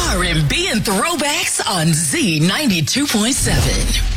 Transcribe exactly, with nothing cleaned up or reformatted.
R and B and throwbacks on Z ninety-two point seven.